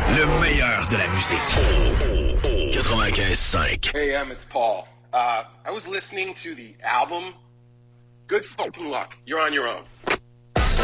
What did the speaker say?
Le meilleur de la musique. 95.5. Hey, it's Paul. I was listening to the album Good Fucking Luck. You're on your own.